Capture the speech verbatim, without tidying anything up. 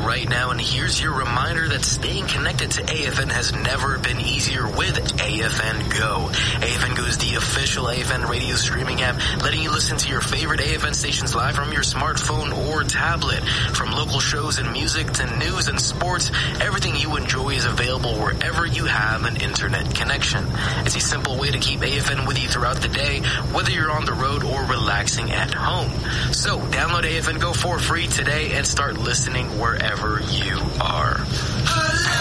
right now, and here's your reminder that staying connected to A F N has never been easier with A F N Go. A F N Go is the official A F N radio streaming app, letting you listen to your favorite A F N stations live from your smartphone or tablet. From local shows and music to news and sports, everything you enjoy is available wherever you have an internet connection. It's a simple way to keep A F N with you throughout the day, whether you're on the road or relaxing at home. So download A F N Go for free today and start listening wherever you are.